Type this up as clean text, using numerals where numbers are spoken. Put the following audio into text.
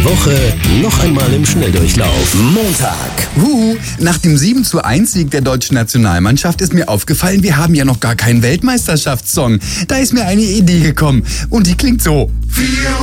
Woche noch einmal im Schnelldurchlauf. Montag. Nach dem 7:1-Sieg der deutschen Nationalmannschaft ist mir aufgefallen, wir haben ja noch gar keinen Weltmeisterschaftssong. Da ist mir eine Idee gekommen und die klingt so.